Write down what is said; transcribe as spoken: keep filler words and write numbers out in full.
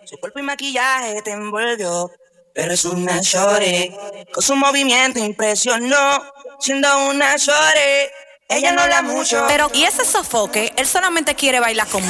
Su cuerpo y maquillaje te envolvió. Pero es una shorty, con su movimiento impresionó. Siendo una shorty, ella no habla mucho. Pero, ¿y ese sofoque? Él solamente quiere bailar conmigo.